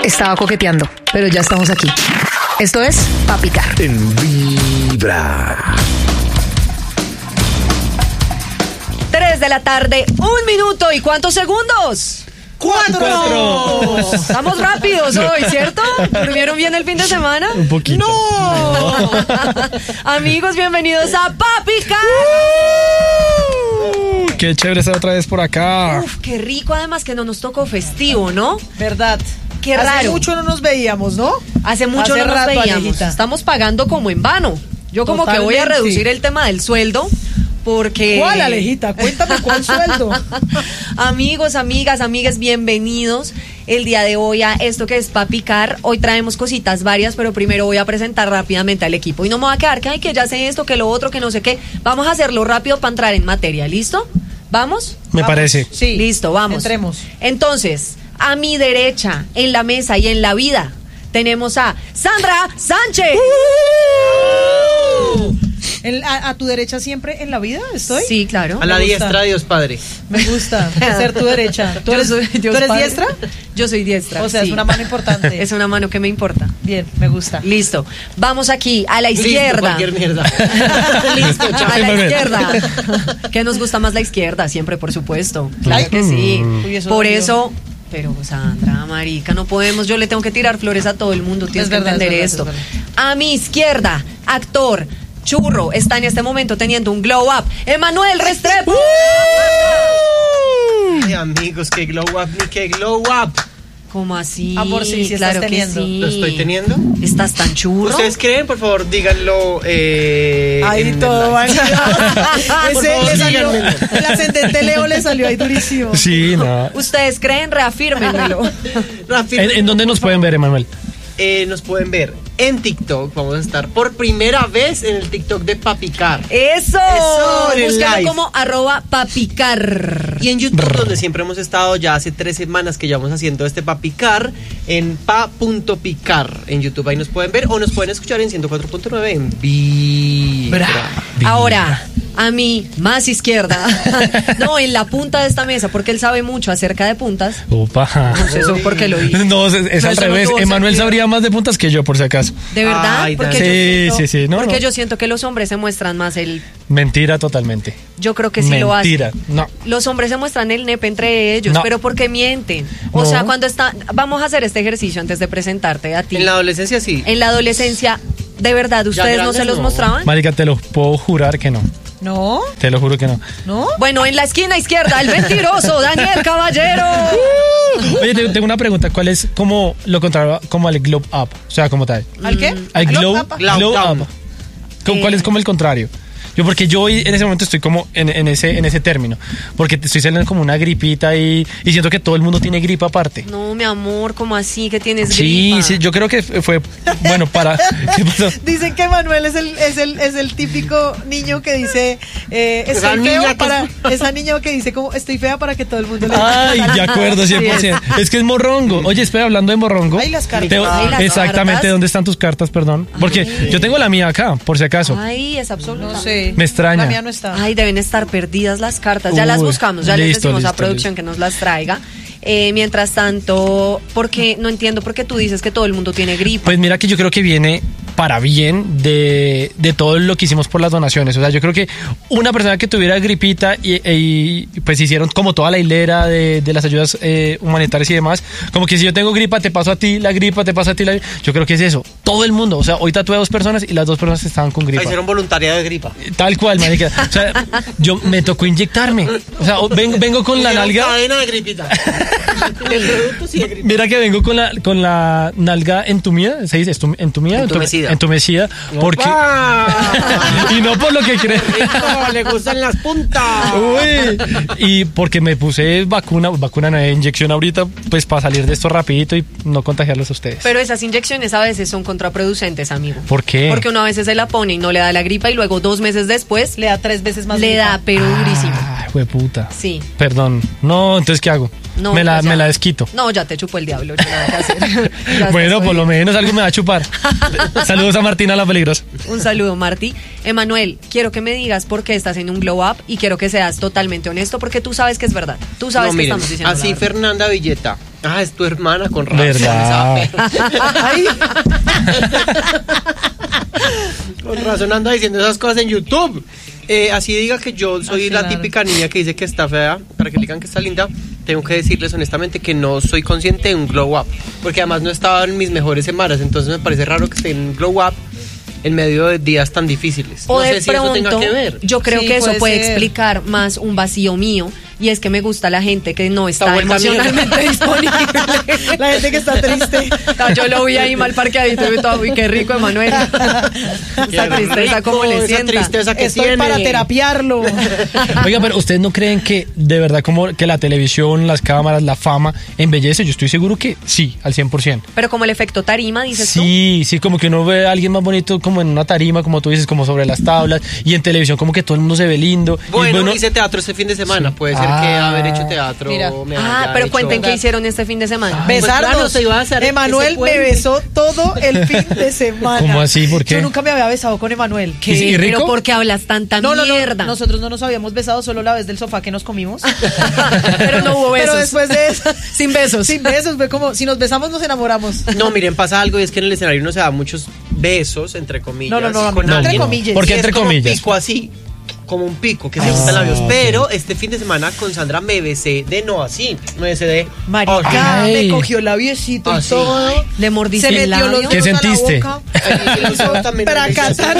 Estaba coqueteando, pero ya estamos aquí. Esto es Pa' Picar. En Vibra. 3 de la tarde, 1 minuto y ¿cuántos segundos? 4. Estamos rápidos hoy, ¿cierto? ¿Durmieron bien el fin de semana? Un poquito. ¡No! Amigos, bienvenidos a Pa' Picar. Qué chévere estar otra vez por acá. Uf, qué rico, además que no nos tocó festivo, ¿no? ¿Verdad? Qué Hace raro. mucho no nos veíamos, ¿no? Hace mucho Hace no nos rato, veíamos. Alejita. Estamos pagando como en vano. Yo como que voy a Totalmente. reducir el tema del sueldo porque... ¿Cuál, Alejita? Cuéntame cuál sueldo. Amigos, amigas, amigues, bienvenidos el día de hoy a esto que es Pa' Picar. Hoy traemos cositas varias, pero primero voy a presentar rápidamente al equipo. Y no me voy a quedar que, ay, que ya sé esto, que lo otro, que no sé qué. Vamos a hacerlo rápido para entrar en materia, ¿listo? ¿Vamos? Me parece. Sí. Listo, vamos. Entremos. Entonces, a mi derecha, en la mesa y en la vida, tenemos a Sandra Sánchez. A tu derecha siempre en la vida estoy. Sí, claro. A la Me gusta. diestra, Dios Padre. Me gusta ser tu derecha. ¿Tú eres, Yo soy ¿tú Dios eres Padre. diestra? Yo soy diestra. O sea, sí. es una mano importante. Es una mano que me importa. Bien, me gusta. Listo. Vamos aquí, a la Listo, izquierda. cualquier mierda. Listo, chao. a la Muy bien. izquierda. ¿Qué nos gusta más la izquierda? Siempre, por supuesto. Claro que sí. Uy, eso Por dolió. eso... Pero Sandra, marica, no podemos. Yo le tengo que tirar flores a todo el mundo. Tienes Es que verdad, entender es esto. verdad, A mi izquierda, actor, churro, está en este momento teniendo un glow up. Emanuel Restrepo. Ay, amigos, qué glow up ni qué glow up. ¿Cómo así? Amor, sí, sí claro estás que teniendo. sí. ¿Lo estoy teniendo? ¿Estás tan churro? ¿Ustedes creen? Por favor, díganlo. Ahí en todo va. el live. Por Ese favor, le salió, díganmelo. el ascendente Leo le salió ahí durísimo. Sí, no. ¿Ustedes creen? Reafírmenmelo. Rafi, ¿En dónde nos pueden ver, Emanuel? nos pueden ver en TikTok. Vamos a estar por primera vez en el TikTok de Pa' Picar. ¡Eso! en el Búsquenlo live. como @papicar. Y en YouTube, donde siempre hemos estado, ya hace 3 semanas que llevamos haciendo este Pa' Picar, en pa.picar en YouTube. Ahí nos pueden ver o nos pueden escuchar en 104.9 en Vibra. Ahora, a mi más izquierda. No, en la punta de esta mesa, porque él sabe mucho acerca de puntas. Opa. No sé eso porque lo dije. No, es No, al eso no revés. tuvo Emanuel sentido. sabría más de puntas que yo, por si acaso. ¿De verdad? Ay, Porque Dani. yo Sí, siento, sí, sí. No, porque no. yo siento que los hombres se muestran más el... Mentira totalmente. Yo creo que sí lo hacen. Mentira. No. Los hombres se muestran el nepe entre ellos, No. pero porque mienten. O No. sea, cuando está... Vamos a hacer este ejercicio antes de presentarte a ti. En la adolescencia sí. En la adolescencia, ¿de verdad ustedes no grandes, se los no. mostraban? Marica, te lo puedo jurar que no. ¿No? Te lo juro que no. ¿No? Bueno, en la esquina izquierda, el mentiroso, Daniel Caballero. Oye, tengo una pregunta. ¿Cuál es como lo contrario como al glow up? O sea, como tal. ¿Al qué? Al glow Glow down. up. ¿Cuál es como el contrario? Porque yo hoy en ese momento estoy como en ese término. Porque estoy saliendo como una gripita y siento que todo el mundo tiene gripa aparte. No, mi amor, ¿cómo así que tienes Sí, gripa? sí, yo creo que fue bueno para. ¿Qué pasó? Dicen que Manuel es el típico niño que dice Esa estoy niña feo que- para esa niña que dice como estoy fea para que todo el mundo le Ay, de acuerdo, 100%. Es que es morrongo. Oye, espera, hablando de morrongo. Ay, las cartas. Ay, las exactamente, cartas. ¿dónde están tus cartas? Perdón. Porque yo tengo la mía acá, por si acaso. Ay, es absoluta. No sé. Me extraña. La mía no está. Ay, deben estar perdidas las cartas. Ya las Uy, buscamos, ya les listo, decimos a listo, producción que nos las traiga. Mientras tanto, porque no entiendo por qué tú dices que todo el mundo tiene gripa. Pues mira que yo creo que viene para bien de todo lo que hicimos por las donaciones. O sea, yo creo que una persona que tuviera gripita y pues hicieron como toda la hilera de las ayudas humanitarias y demás, como que si yo tengo gripa te paso a ti la gripa, te paso a ti la... Yo creo que es eso, todo el mundo. O sea, hoy tatué a 2 personas y las 2 personas estaban con gripa. Hicieron voluntariado de gripa. Tal cual, marica. O sea, yo me tocó inyectarme. O sea, vengo con la Hicieron nalga... cadena de gripita. El producto sí de gripita. Mira que vengo con la nalga entumida, ¿se dice? ¿Entumida? Entumecida. Entumecida. Porque... ¡Opa! Y no por lo que creen. Rico, le gustan las puntas. Uy. Y porque me puse vacuna no, inyección ahorita, pues para salir de esto rapidito y no contagiarlos a ustedes. Pero esas inyecciones a veces son contraproducentes, amigo. ¿Por qué? Porque uno a veces se la pone y no le da la gripa y luego 2 meses después Le da 3 veces más le gripa. da, pero durísimo. Ay, hueputa. Sí. Perdón. No, entonces ¿qué hago? No, me pues ya. la desquito. No, ya te chupó el diablo, ya nada que hacer. Ya Bueno, estás por lo jodido. menos algo me va a chupar. Saludos a Martina la peligrosa. Un saludo, Marti. Emanuel, quiero que me digas por qué estás en un glow up y quiero que seas totalmente honesto porque tú sabes que es verdad. Tú sabes No, que miren, estamos diciendo la así verdad. Fernanda Villeta Ah, es tu hermana, con razón. ¿Verdad? Ay, Con razón anda diciendo esas cosas en YouTube. Así diga que yo soy la típica niña que dice que está fea, para que digan que está linda, tengo que decirles honestamente que no soy consciente de un glow up, porque además no estaba en mis mejores semanas, entonces me parece raro que esté en glow up en medio de días tan difíciles. O no de sé si pronto, eso tenga que ver. yo creo Sí, que eso puede puede ser. explicar más un vacío mío, y es que me gusta la gente que no está vuelta emocionalmente disponible. la gente que está triste. No, yo lo vi ahí mal parqueadito y todo, uy, qué rico, Emanuel. Esa tristeza, ¿cómo le esa sienta? tristeza que Estoy tiene. para terapiarlo. Oiga, pero ¿ustedes no creen que de verdad como que la televisión, las cámaras, la fama embellece? Yo estoy seguro que sí, al 100%. Pero como el efecto tarima, dices tú. Sí, sí, como que uno ve a alguien más bonito como en una tarima, como tú dices, como sobre las tablas, y en televisión como que todo el mundo se ve lindo. Bueno, y hice teatro este fin de semana, puede ser que haber hecho teatro Mira. me Ah, haya pero hecho- cuenten qué hicieron este fin de semana. Pues Besarnos. claro, se iba a hacer Emanuel ese me puente. besó todo el fin de semana. ¿Cómo así? ¿Por qué? Yo nunca me había besado con Emanuel. ¿Y- y rico? Pero ¿por qué hablas tanta No, mierda? nosotros no nos habíamos besado solo la vez del sofá que nos comimos. Pero no hubo besos. Pero después de eso, Sin besos. sin besos, fue como si nos besamos nos enamoramos. No, miren, pasa algo y es que en el escenario uno se da muchos besos, entre comillas. No, con no, entre alguien. comillas. ¿Por qué Y es entre como comillas? pico así, como un pico que se junta en labios. Pero este fin de semana con Sandra me besé de no así, me besé de... Marica, Ay. me cogió el labiecito Ah, y sí. todo. Le mordiste Se el metió los labio. ¿Qué dedos a la sentiste? boca. Ay, y eso también me Fracasan.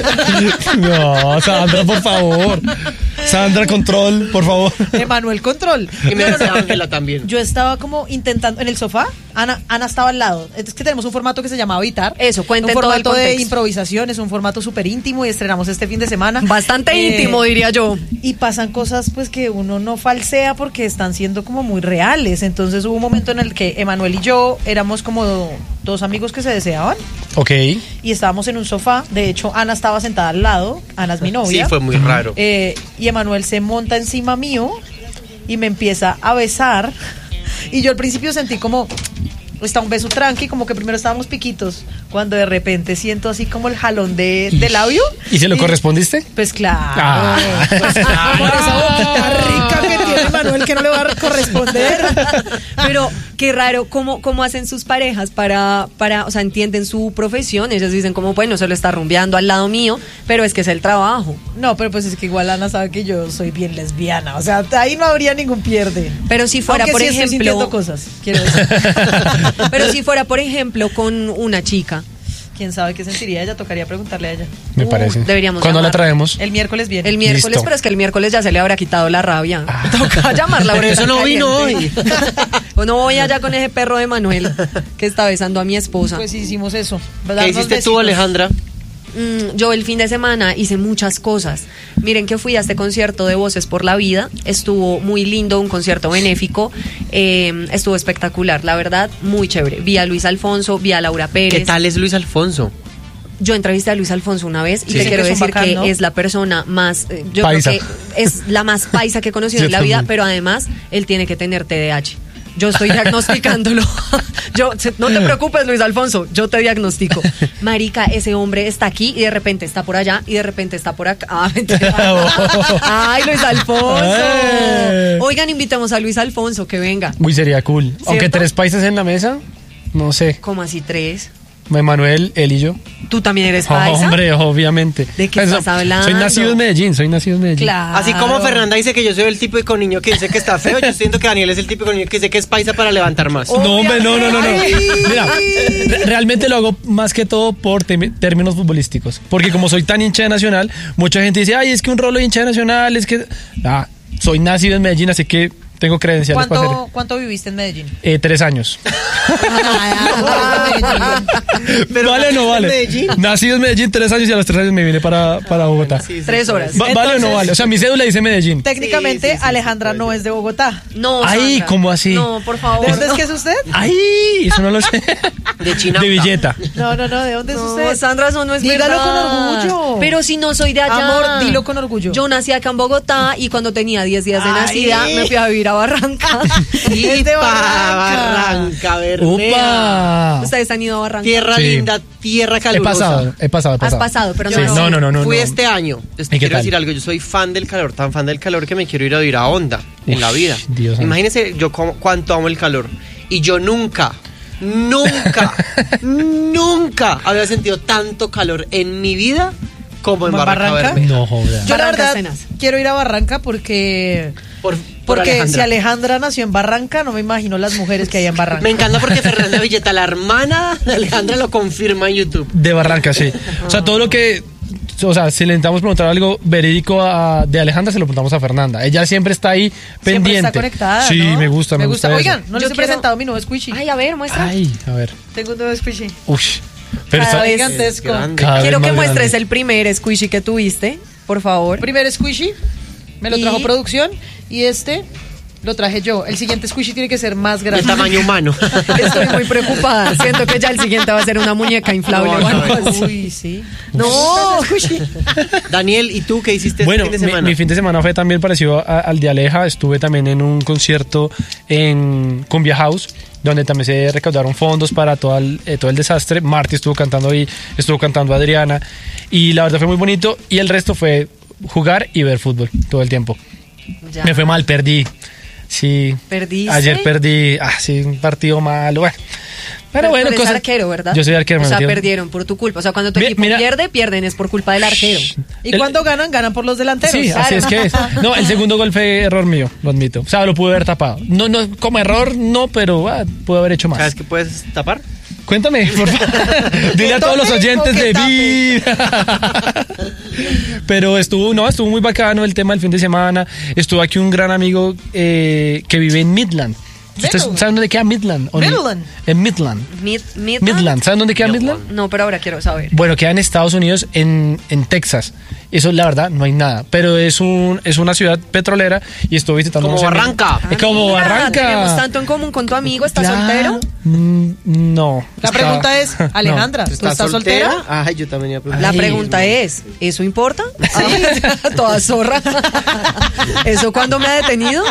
No, Sandra, por favor. Sandra, control, por favor. Emanuel, control. Y me besé a Ángela también. Yo estaba como intentando en el sofá. Ana estaba al lado. Es que tenemos un formato que se llama Habitar. Eso, cuenten un todo el formato de contexto. improvisación, es un formato súper íntimo y estrenamos este fin de semana. Bastante íntimo, diría yo. Y pasan cosas pues que uno no falsea porque están siendo como muy reales. Entonces hubo un momento en el que Emanuel y yo éramos como dos amigos que se deseaban Ok. y estábamos en un sofá. De hecho, Ana estaba sentada al lado. Ana es mi novia. Sí, fue muy raro. Y Emanuel se monta encima mío y me empieza a besar. Y yo al principio sentí como, está un beso tranqui, como que primero estábamos piquitos, cuando de repente siento así como el jalón de labio. ¿Y se lo correspondiste? Pues claro. Ah. Pues claro, con esa boquita rica que tiene Manuel que no le va a corresponder. Pero qué raro, ¿cómo hacen sus parejas para, o sea, entienden su profesión? Ellos dicen como, bueno, se lo está rumbeando al lado mío, pero es que es el trabajo. No, pero pues es que igual Ana sabe que yo soy bien lesbiana. O sea, ahí no habría ningún pierde. Pero si fuera, Aunque por sí estoy sintiendo ejemplo, cosas, quiero decir. pero si fuera, por ejemplo, con una chica, ¿Quién sabe qué sentiría ella? Tocaría preguntarle a ella. Me parece. deberíamos ¿Cuándo la llamarla. traemos? El miércoles viene. el miércoles, Listo. pero es que el miércoles ya se le habrá quitado la rabia. Toca llamarla. Por porque eso está no vino hoy. caliente. O no voy allá con ese perro de Manuel que está besando a mi esposa. Pues hicimos eso. ¿Qué hiciste tú, Alejandra? Yo el fin de semana hice muchas cosas. Miren que fui a este concierto de Voces por la Vida. Estuvo muy lindo, un concierto benéfico. Estuvo espectacular, la verdad, muy chévere. Vi a Luis Alfonso, vi a Laura Pérez. ¿Qué tal es Luis Alfonso? Yo entrevisté a Luis Alfonso una vez y Sí. te Sí, quiero que es un decir bacán, que ¿no? es la persona más, yo Paisa. creo que es la más paisa que he conocido Yo en la vida, también. pero además él tiene que tener TDAH. Yo estoy diagnosticándolo. No te preocupes, Luis Alfonso, yo te diagnostico. Marica, ese hombre está aquí y de repente está por allá y de repente está por acá. Ah, mentira. Ay, Luis Alfonso. Oigan, invitemos a Luis Alfonso que venga. Uy, sería cool. Aunque 3 paisas en la mesa, no sé. ¿Cómo así 3? Manuel, él y yo. ¿Tú también eres paisa? Hombre, obviamente. ¿De qué estás hablando? Soy nacido en Medellín, Claro. Así como Fernanda dice que yo soy el típico niño que dice que está feo, yo siento que Daniel es el típico niño que dice que es paisa para levantar más. No, hombre, no. Mira, realmente lo hago más que todo por términos futbolísticos. Porque como soy tan hincha de Nacional, mucha gente dice, ay, es que un rolo de hincha de Nacional, es que... soy nacido en Medellín, así que tengo credenciales para hacer. ¿Cuánto viviste en Medellín? 3 años. Pero ¿Vale o no vale? Medellín. Nacido en Medellín 3 años y a los 3 años me vine para Bogotá. Sí, sí, 3 sí. horas. ¿Vale o no Entonces- vale? O sea, mi cédula dice Medellín. Técnicamente, Sí, sí, sí, Alejandra puede no ser. es de Bogotá. No, Ay, Sandra. ¿cómo así? No, por favor. ¿De dónde es no. que es usted? Ay, eso no lo sé. De Chinauta. De Villeta. No, ¿de dónde es No, usted? Sandra, eso no es Dígalo verdad. con orgullo. Pero si no soy de allá. Amor, dilo con orgullo. Yo nací acá en Bogotá y cuando tenía 10 días de Ay. nacida me fui a vivir a Barranca. Es de Barranca, Bermea. ¡Upa! Ustedes han ido a Barranca. Tierra Sí. linda, tierra He calurosa. pasado. Has pasado, pero Sí, no. no. Fui este año. qué Quiero tal? decir algo, yo soy fan del calor, tan fan del calor que me quiero ir a vivir a Honda en Uf, la vida. Dios santo. Imagínense yo cuánto amo el calor. Y yo nunca había sentido tanto calor en mi vida como en ¿Como en Barranca Barranca? Bermeja. No joda. Yo la Barranca verdad Cenas. quiero ir a Barranca porque Por si Alejandra nació en Barranca, no me imagino las mujeres que hay en Barranca. Me encanta porque Fernanda Villeta, la hermana de Alejandra, lo confirma en YouTube. De Barranca, sí. O sea, todo lo que... O sea, si le intentamos preguntar algo verídico de Alejandra, se lo preguntamos a Fernanda. Ella siempre está ahí Siempre pendiente. está conectada, Sí, ¿no? me gusta eso. Oigan, no les Yo he quiero- presentado mi nuevo squishy. Ay, a ver, muestra. Ay, a ver. Tengo un nuevo squishy. Uy. Pero Cada está- vez- Gigantesco. grande. cada Quiero vez que más muestres grande. el primer squishy que tuviste, por favor. Primer squishy, me lo Y- trajo producción y este lo traje yo. El siguiente squishy tiene que ser más De grande. tamaño humano. Estoy muy preocupada. Siento que ya el siguiente va a ser una muñeca inflable No, o algo así. Uy, sí. No, Daniel, ¿y tú qué hiciste Bueno, este fin de semana? mi fin de semana fue también parecido al de Aleja. Estuve también en un concierto en Cumbia House, donde también se recaudaron fondos para todo el desastre. Marty estuvo cantando ahí, estuvo cantando Adriana. Y la verdad fue muy bonito. Y el resto fue jugar y ver fútbol todo el tiempo. Ya. Me fue mal, perdí. Sí. ¿Perdiste? Ayer perdí. Sí, un partido malo. Bueno. Pero bueno, tú eres cosas- arquero, ¿verdad? Yo soy arquero. O sea, me metí- perdieron por tu culpa. O sea, cuando tu Mi- equipo mira- pierden es por culpa del arquero. Y cuando ganan por los delanteros. Sí, así es que es. No, el segundo gol fue error mío, lo admito. O sea, lo pude haber tapado. No, como error, no, pero pude haber hecho más. ¿Sabes qué puedes tapar? Cuéntame, por favor. Dile a todos los oyentes de vida. Pero estuvo muy bacano el tema del fin de semana. Estuvo aquí un gran amigo que vive en Midland. ¿Ustedes Midland. saben dónde queda Midland? ¿O no? Midland. En Midland. Midland. ¿Saben dónde queda Midland? No, pero ahora quiero saber. Bueno, queda en Estados Unidos, en Texas. Eso, la verdad, no hay nada. Pero es una ciudad petrolera y estuve visitando... Como unos amigos. Barranca. Es como Mira, Barranca. Tenemos tanto en común con tu amigo. ¿Estás Claro. soltero? No. La pregunta es, Alejandra, ¿tú estás soltera? Ay, yo también iba a preguntar. La Ay, pregunta es, ¿eso importa? Toda zorra. ¿Eso cuándo me ha detenido?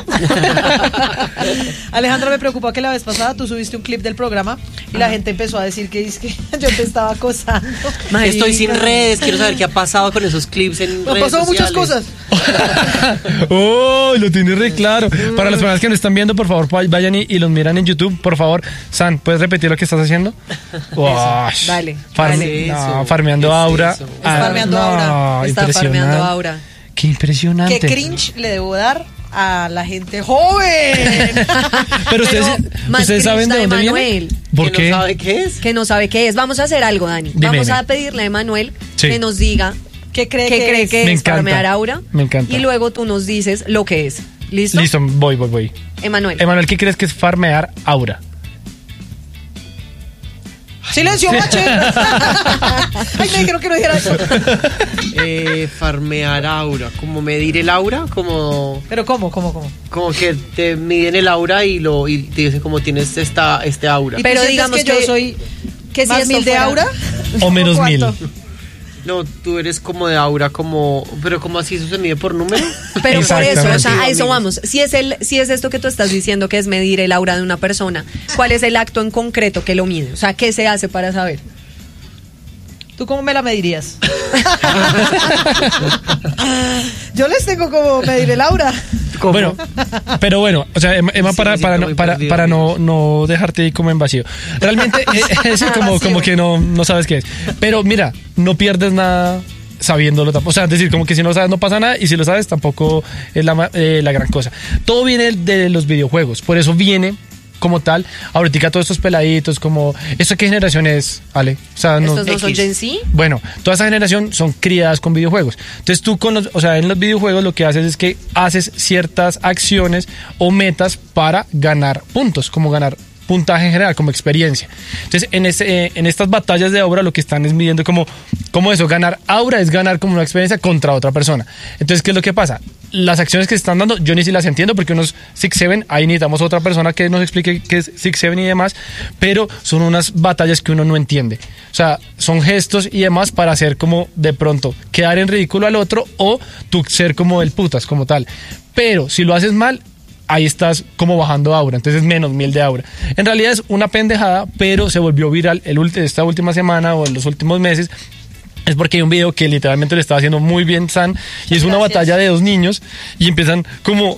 Alejandra, me preocupa que la vez pasada tú subiste un clip del programa y la gente empezó a decir que es que yo te estaba acosando. Marica. Estoy sin redes, quiero saber qué ha pasado con esos clips en Me han redes pasado muchas sociales. cosas. Oh, lo tiene re claro. Para las personas que nos están viendo, por favor, vayan y los miran en YouTube. Por favor, San, ¿puedes repetir lo que estás haciendo? Wash. Dale, dale. No, farmeando ¿Qué es Aura. eso? Está farmeando Aura. Está impresionante. farmeando Aura. Qué impresionante. ¿Qué cringe le debo dar a la gente joven? Pero ustedes, más ¿ustedes saben de cringe dónde la de viene? Manuel. ¿Por ¿Que qué? no sabe qué es? Que no sabe qué es. Vamos a hacer algo, Dani. Dime, Vamos dime. a pedirle a Emanuel Sí. que nos diga ¿Qué cree qué cree que Me es encanta. farmear Aura. Me encanta. Y luego tú nos dices lo que es. ¿Listo? Listo, voy. Emanuel. Emanuel, ¿qué crees que es farmear Aura? ¡Silencio, mache! Ay, me dijeron que no dijera eso. Farmear aura, como medir el aura, como Pero ¿cómo? que te miden el aura y te dicen como tienes este aura. ¿Y Pero tú sientes digamos que yo que- soy que si más esto mil de fuera- aura? O menos mil. ¿Cuánto? No, tú eres como de aura, pero como así eso se mide por número. Pero por eso, o sea, a eso Amigos. vamos. Si es esto que tú estás diciendo, que es medir el aura de una persona, ¿cuál es el acto en concreto que lo mide? O sea, ¿qué se hace para saber? ¿Tú cómo me la medirías? Yo les tengo como medir el aura. Bueno, pero bueno, o sea, Emma, Sí, para me siento muy perdido, para amigos. no dejarte ahí como en vacío. Realmente es como que no sabes qué es. Pero mira, no pierdes nada sabiéndolo tampoco. O sea, es decir, como que si no lo sabes no pasa nada y si lo sabes tampoco es la gran cosa. Todo viene de los videojuegos, por eso viene como tal, ahorita todos estos peladitos, como, ¿esto qué generación es, Ale? O sea, ¿Estos no son X. Gen Z? bueno, toda esa generación son criadas con videojuegos. Entonces tú en los videojuegos lo que haces es que haces ciertas acciones o metas para ganar puntos, como ganar puntaje en general, como experiencia. Entonces, en estas batallas de aura lo que están es midiendo como eso, ganar aura es ganar como una experiencia contra otra persona. Entonces, ¿qué es lo que pasa? Las acciones que se están dando, yo ni si las entiendo porque unos 6-7, ahí necesitamos otra persona que nos explique qué es 6-7 y demás, pero son unas batallas que uno no entiende. O sea, son gestos y demás para hacer como de pronto quedar en ridículo al otro o tú ser como el putas como tal. Pero si lo haces mal, ahí estás como bajando aura, entonces menos 1000 de aura. En realidad es una pendejada, pero se volvió viral esta última semana o en los últimos meses. Es porque hay un video que literalmente le estaba haciendo muy bien San y es una batalla de dos niños y empiezan como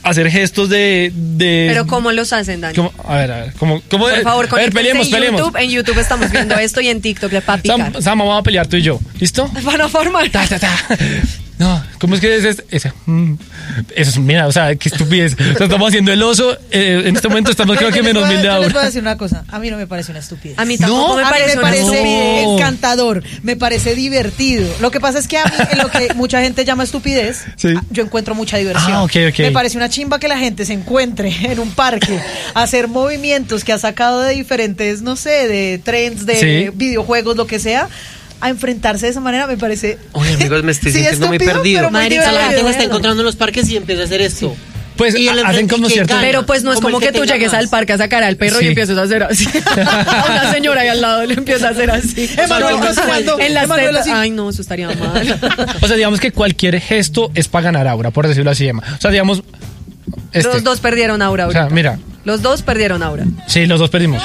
hacer gestos de Pero ¿cómo los hacen, Dani? A ver, ¿cómo? Por favor, a ver, peleemos. En YouTube estamos viendo esto y en TikTok de Papi Car. Sam, vamos a pelear tú y yo, ¿listo? Van a formar. Ta. No, ¿cómo es que es esa? Eso es, mira, o sea, qué estupidez. O sea, estamos haciendo el oso. En este momento estamos creo que menos 1000 de Yo les voy a aura. decir una cosa. A mí no me parece una estupidez. A mí tampoco me A mí parece me una parece estupidez. encantador, me parece divertido. Lo que pasa es que a mí, en lo que mucha gente llama estupidez, Sí. yo encuentro mucha diversión. Ok. Me parece una chimba que la gente se encuentre en un parque a hacer movimientos que ha sacado de diferentes, no sé, de trends, de Sí. videojuegos, lo que sea. A enfrentarse de esa manera me parece. Oye, amigos, me estoy Sí, sintiendo muy estúpido, perdido. pero muy Marica, O sea, la gente divertido. me está encontrando en los parques y empieza a hacer esto. Pues Y el hacen enfrente, como ¿quién cierto. gana? Pero pues no es Como como el que que tú tenga llegues más. al parque a sacar al perro Sí. y empieces a hacer así. A una señora ahí al lado le empieza a hacer así. Emanuel cocinando, En las Emanuel tetas. así. Ay, no, eso estaría mal. O sea, digamos que cualquier gesto es para ganar aura, por decirlo así, Emma. O sea, digamos. Los dos perdieron aura O sea, ahorita. mira. Los dos perdieron aura. Sí, los dos perdimos.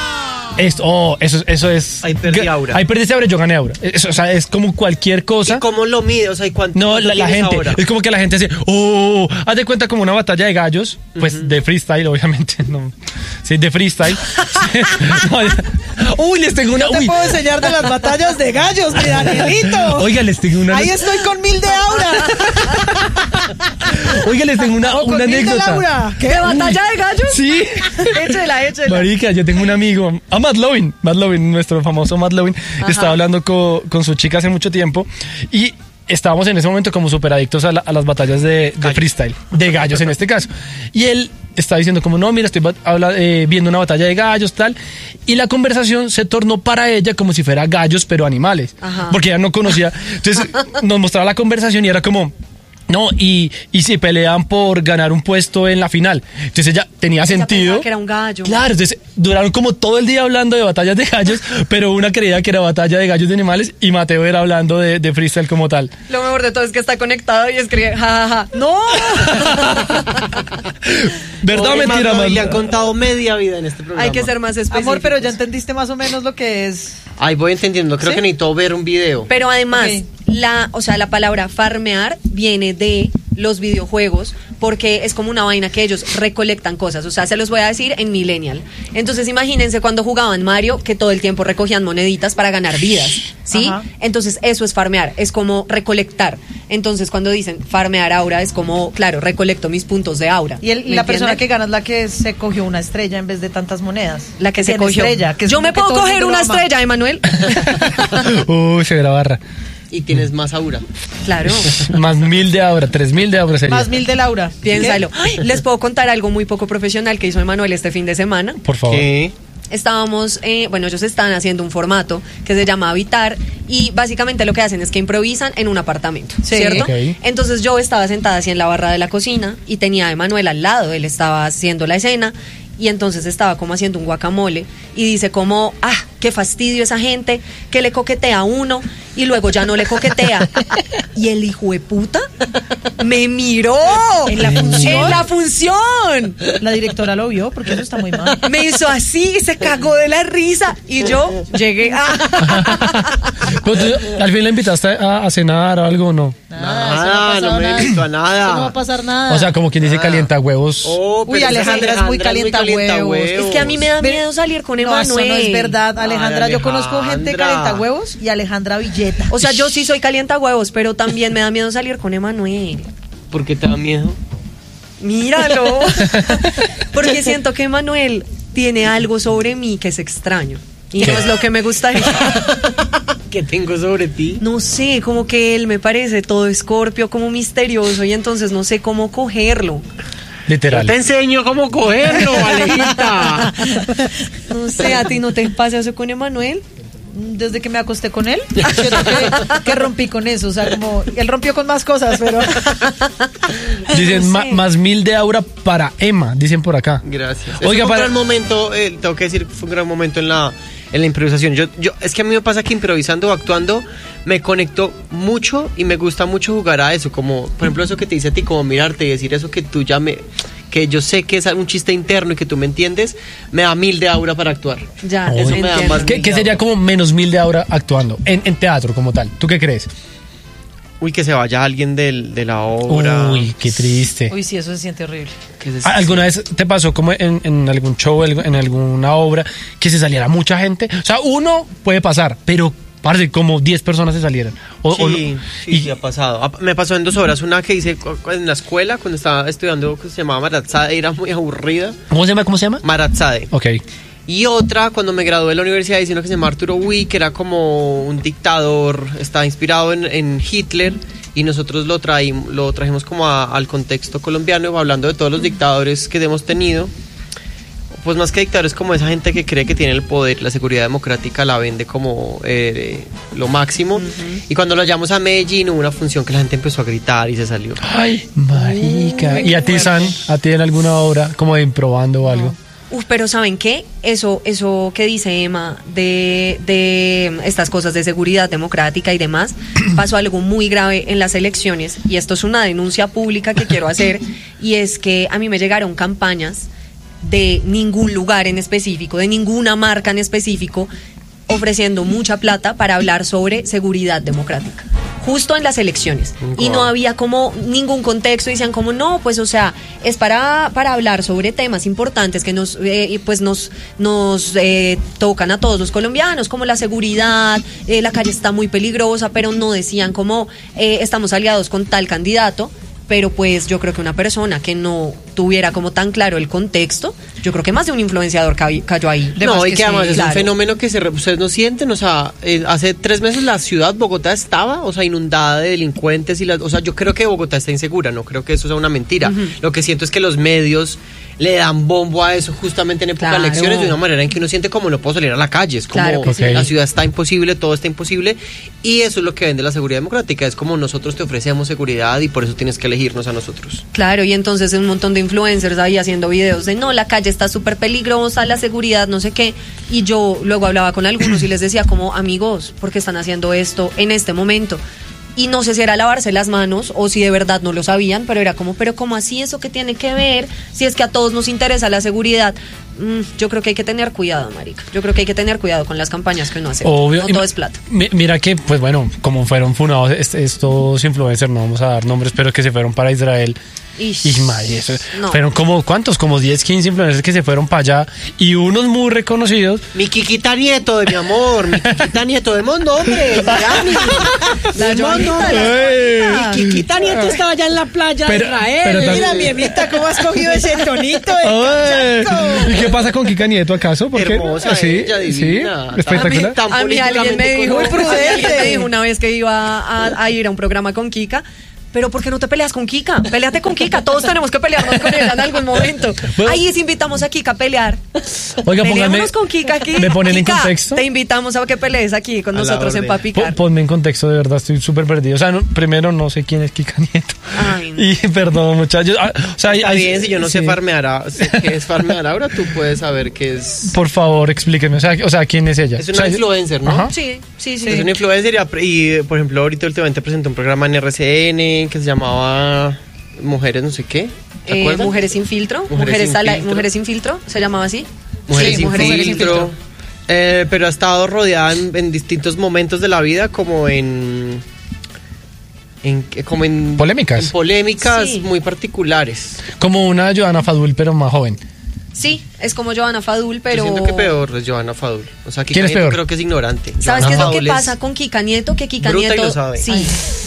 Eso es. Ahí perdí aura. Ahí perdiste aura, yo gané aura. O sea, es como cualquier cosa. ¿Y cómo lo mide? O sea, ¿y cuánto? No, cuánto la tienes gente. ahora? Es como que la gente dice, haz de cuenta como una batalla de gallos, pues de freestyle, obviamente. No. Sí, de freestyle. No, uy, les tengo una. Yo te Uy. puedo enseñar de las batallas de gallos, mi Danielito. Oiga, les tengo una. Ahí estoy con 1000 de aura. Oiga, les tengo O con una 1000 de anécdota. Laura. ¿Qué? ¿De batalla de gallos? Sí. Échela. Marica, yo tengo un amigo, a Matt Lovin, nuestro famoso Matt Lovin, estaba hablando con su chica hace mucho tiempo y estábamos en ese momento como súper adictos a las batallas de freestyle, de gallos en este caso. Y él estaba diciendo como, no, mira, estoy viendo una batalla de gallos, tal. Y la conversación se tornó para ella como si fuera gallos, pero animales. Ajá. Porque ella no conocía. Entonces nos mostraba la conversación y era como... No, y si pelean por ganar un puesto en la final. Entonces ella tenía Ella sentido. pensaba que era un gallo. Claro, entonces duraron como todo el día hablando de batallas de gallos, pero una creía que era batalla de gallos de animales y Mateo era hablando de freestyle como tal. Lo mejor de todo es que está conectado y escribe, jajaja. ¡No! ¿Verdad o Oye, mentira, Manuel, man? le han contado media vida en este programa. Hay que ser más específicos. Amor, pero ya entendiste más o menos lo que es. Ay, voy entendiendo. Creo ¿Sí? que necesito ver un video. Pero además, Ok. la palabra farmear viene de los videojuegos porque es como una vaina que ellos recolectan cosas. O sea, se los voy a decir en Millennial. Entonces, imagínense cuando jugaban Mario que todo el tiempo recogían moneditas para ganar vidas, ¿sí? Ajá. Entonces, eso es farmear, es como recolectar. Entonces, cuando dicen farmear aura, es como, claro, recolecto mis puntos de aura. Y ¿Me la persona entienden? que gana es la que se cogió una estrella en vez de tantas monedas. La que se Tiene cogió. estrella, que es Yo como me que puedo todo el coger mundo una lo ama. estrella, Emanuel. Uy, se la barra. Y tienes más aura. Claro. Más 1000 de aura, 3000 de aura sería. Más 1000 de Laura. Piénsalo. Ay, les puedo contar algo muy poco profesional que hizo Emanuel este fin de semana. Por favor. ¿Qué? Estábamos, ellos están haciendo un formato que se llama Habitar y básicamente lo que hacen es que improvisan en un apartamento, Sí. ¿cierto? Ok. Entonces yo estaba sentada así en la barra de la cocina y tenía a Emanuel al lado, él estaba haciendo la escena y entonces estaba como haciendo un guacamole y dice como, qué fastidio esa gente que le coquetea a uno y luego ya no le coquetea. Y el hijo de puta me miró ¿En la función? En la función. La directora lo vio porque eso está muy mal. Me hizo así y se cagó de la risa y yo llegué Pero tú, ¿al fin la invitaste a cenar o algo o no? Nada, no me invito a nada. Eso no va a pasar nada. O sea, como quien dice calienta huevos. Oh, pero Uy, esa Alejandra es muy calientahuevos. Es que a mí me da miedo salir con No, Emanuel. eso no es verdad, Alejandra. Ay, Yo conozco gente Alejandra. calienta huevos y Alejandra Villeta. O sea, yo sí soy calienta huevos, pero también me da miedo salir con Emanuel. ¿Por qué te da miedo? Míralo. Porque siento que Emanuel tiene algo sobre mí que es extraño. Y ¿Qué? no es lo que me gustaría. ¿Qué tengo sobre ti? No sé, como que él me parece todo escorpio, como misterioso, y entonces no sé cómo cogerlo. Literal. Yo te enseño cómo cogerlo, Alejita. No sé, ¿a ti no te pasa eso con Emanuel? Desde que me acosté con él, siento que rompí con eso. O sea, como él rompió con más cosas, pero. Dicen No sé. más 1000 de aura para Emma, dicen por acá. Gracias. Oiga, Oiga, fue para- un gran momento, tengo que decir, fue un gran momento en la improvisación. Es que a mí me pasa que improvisando o actuando me conecto mucho y me gusta mucho jugar a eso, como por ejemplo eso que te dice a ti, como mirarte y decir eso que tú que yo sé que es un chiste interno y que tú me entiendes, me da 1000 de aura para actuar. Ya, Eso me da entiendo. más- ¿Qué sería como menos 1000 de aura actuando en teatro como tal? ¿Tú qué crees? Uy, que se vaya alguien de la obra. Uy, qué triste. Uy, sí, eso se siente horrible. ¿Alguna vez te pasó como en algún show, en alguna obra, que se saliera mucha gente? O sea, uno puede pasar, pero parece como 10 personas se salieran. Sí, ha pasado. Me pasó en 2 horas. Una que hice en la escuela cuando estaba estudiando, que se llamaba Maratzade, era muy aburrida. ¿Cómo se llama? Maratzade. Ok. Y otra, cuando me gradué de la universidad, diciendo que se llama Arturo Wick, que era como un dictador, estaba inspirado en Hitler, y nosotros lo trajimos como al contexto colombiano, hablando de todos los dictadores que hemos tenido. Pues más que dictadores, como esa gente que cree que tiene el poder, la seguridad democrática la vende como lo máximo. Uh-huh. Y cuando lo llevamos a Medellín, hubo una función que la gente empezó a gritar y se salió. ¡Ay, marica! ¿Y a ti, San? ¿A ti en alguna obra, como de improbando o algo? Pero ¿saben qué? Eso que dice Emma de estas cosas de seguridad democrática y demás, pasó algo muy grave en las elecciones, y esto es una denuncia pública que quiero hacer, y es que a mí me llegaron campañas de ningún lugar en específico, de ninguna marca en específico, ofreciendo mucha plata para hablar sobre seguridad democrática, justo en las elecciones. Y no había como ningún contexto, decían como no, pues o sea, es para hablar sobre temas importantes que nos tocan a todos los colombianos, como la seguridad, la calle está muy peligrosa, pero no decían como estamos aliados con tal candidato. Pero pues yo creo que una persona que no tuviera como tan claro el contexto, yo creo que más de un influenciador cayó ahí. No, y que además es un fenómeno que ustedes no sienten, o sea, hace 3 meses la ciudad, Bogotá, estaba, o sea, inundada de delincuentes, o sea, yo creo que Bogotá está insegura, no creo que eso sea una mentira. Uh-huh. Lo que siento es que los medios le dan bombo a eso justamente en época de elecciones, de una manera en que uno siente como no puedo salir a la calle, es como la ciudad está imposible, todo está imposible, y eso es lo que vende la seguridad democrática, es como nosotros te ofrecemos seguridad y por eso tienes que elegirnos a nosotros. Claro, y entonces un montón de influencers ahí haciendo videos de no, la calle está súper peligrosa, la seguridad, no sé qué, y yo luego hablaba con algunos y les decía como, amigos, ¿por qué están haciendo esto en este momento? Y no sé si era lavarse las manos o si de verdad no lo sabían, pero era como, pero ¿cómo así eso qué tiene que ver? Si es que a todos nos interesa la seguridad. Yo creo que hay que tener cuidado, marica. Yo creo que hay que tener cuidado con las campañas que uno hace. Obvio. No todo es plata. Mira que, pues bueno, como fueron funados estos influencers, no vamos a dar nombres, pero que se fueron para Israel. Y madre, eso no. Fueron como, ¿cuántos? Como 10, 15 influencers que se fueron para allá, y unos muy reconocidos. Mi Kikita Nieto, de mi amor, mi Kikita Nieto, de mundo, hombre. De mundo, mi Kikita Nieto estaba allá en la playa de Israel. Mira, mi Emita, ¿cómo has cogido ese tonito? ¿Y qué pasa con Kika Nieto acaso? ¿Por qué? Hermosa, ella, divina. Sí, espectacular. A mí alguien me dijo, una vez que iba a ir a un programa con Kika, pero ¿por qué no te peleas con Kika? Péleate con Kika, todos tenemos que pelearnos con ella en algún momento. Ahí sí invitamos a Kika a pelear. Oiga, peleémonos con Kika aquí. ¿Me ponen Kika, en contexto? Te invitamos a que pelees aquí con nosotros en Papi Car. Ponme en contexto, de verdad, estoy súper perdido. O sea, primero no sé quién es Kika Nieto. Ay, no. Y perdón, muchachos. O sea, está bien, si yo no sé farmear, sé qué es farmear ahora, tú puedes saber qué es. Por favor, explíqueme. O sea, ¿quién es ella? Es una influencer, ¿no? Ajá. Sí. Es una influencer y, por ejemplo, ahorita últimamente presentó un programa en RCN que se llamaba Mujeres no sé qué. ¿Te acuerdas? Mujeres sin filtro. Mujeres sin filtro, se llamaba así. Mujeres sin filtro. Pero ha estado rodeada en distintos momentos de la vida, como en polémicas. En polémicas muy particulares. Como una Johanna Fadul, pero más joven. Sí, es como Johanna Fadul, pero... Yo siento que peor es Johanna Fadul. O sea, ¿quién es peor? Creo que es ignorante. ¿Sabes qué es lo que pasa con Kika Nieto? Que Kika Bruta Nieto... y lo sabe. Sí.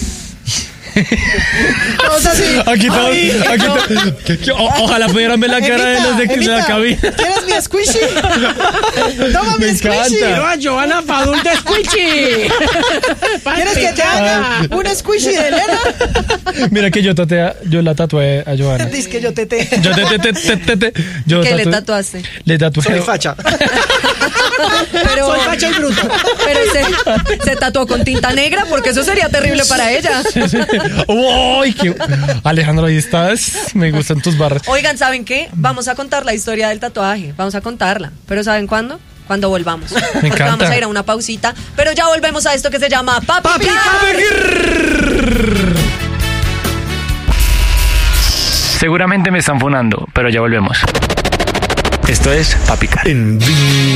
Aquí todos. Ojalá pudieran ver la cara de los de la cabina. ¿Quieres mi squishy? Toma mi squishy. Quiero a Johanna Fadul de squishy. ¿Quieres que te haga un squishy de Elena? Mira que yo la tatué a Johanna. Dice que yo tete. ¿Qué le tatuaste? Le tatué. Soy facha. Pero, soy facha y bruta. Pero se tatuó con tinta negra, porque eso sería terrible para ella. ¡Uy! Alejandro, ahí estás. Me gustan tus barras. Oigan, ¿saben qué? Vamos a contar la historia del tatuaje. Vamos a contarla. ¿Pero saben cuándo? Cuando volvamos. Me encanta. Vamos a ir a una pausita. Pero ya volvemos a esto que se llama Papi Car. Seguramente me están funando, pero ya volvemos. Esto es Papi Car.